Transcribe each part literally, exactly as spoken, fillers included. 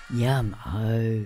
Yum, oh.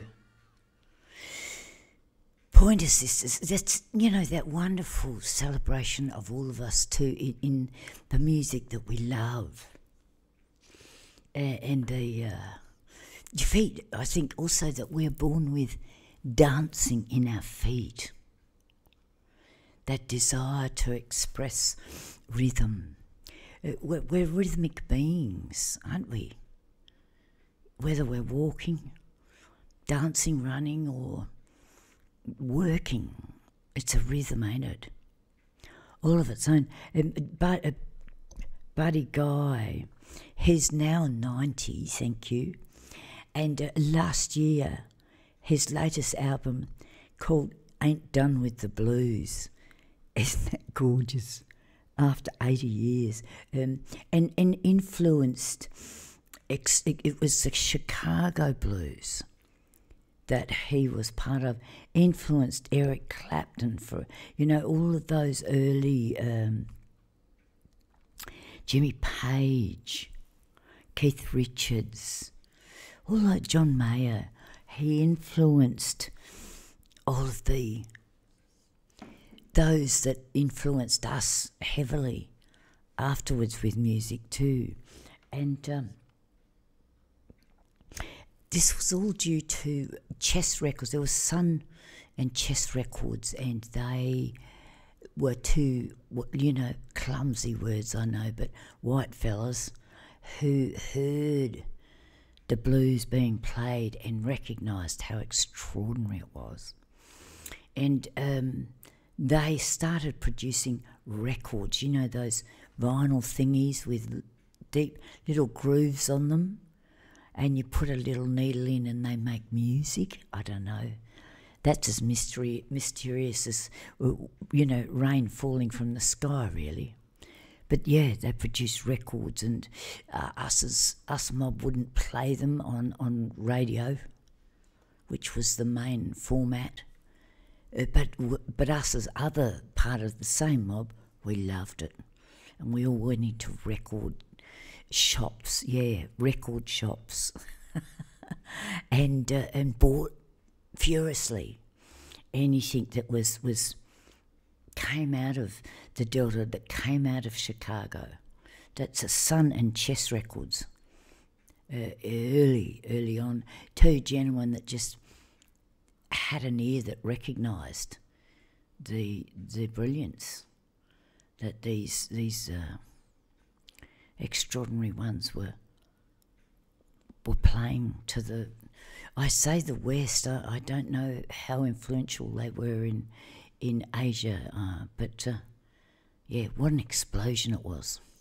Pointer Sisters, that's, you know, that wonderful celebration of all of us too in, in the music that we love. Uh, and the uh, feet, I think also that we're born with dancing in our feet. That desire to express rhythm. Uh, we're, we're rhythmic beings, aren't we? Whether we're walking, dancing, running, or working, it's a rhythm, ain't it? All of its own. Um, but uh, Buddy Guy, he's now ninety, thank you. And uh, last year, his latest album called Ain't Done With The Blues. Isn't that gorgeous? After eighty years. Um, and, and influenced, ex- it was the Chicago blues that he was part of, influenced Eric Clapton for, you know, all of those early, um, Jimmy Page, Keith Richards, all like John Mayer. He influenced all of the, those that influenced us heavily afterwards with music too. And um, this was all due to Chess Records. There was Sun and Chess Records, and they were two, you know, clumsy words, I know, but white fellas who heard the blues being played and recognised how extraordinary it was. And um, they started producing records, you know, those vinyl thingies with deep little grooves on them, and you put a little needle in and they make music. I don't know. That's as mystery, mysterious as, you know, rain falling from the sky, really. But yeah, they produced records, and uh, us as us mob wouldn't play them on, on radio, which was the main format. Uh, but but us as other part of the same mob, we loved it, and we all went into record shops, yeah, record shops, and uh, and bought furiously anything that was was came out of the Delta, that came out of Chicago. That's a Sun and Chess Records. Uh, early, early on, two gentlemen that just had an ear that recognised the the brilliance that these these. Uh, extraordinary ones were were playing to the, I say the West, I, I don't know how influential they were in in Asia, uh, but uh, yeah, what an explosion it was.